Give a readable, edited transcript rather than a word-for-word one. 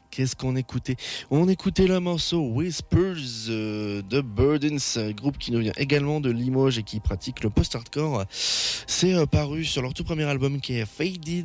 Qu'est-ce qu'on écoutait? On écoutait le morceau Whispers de Burdens, groupe qui nous vient également de Limoges et qui pratique le post-hardcore. C'est paru sur leur tout premier album qui est Faded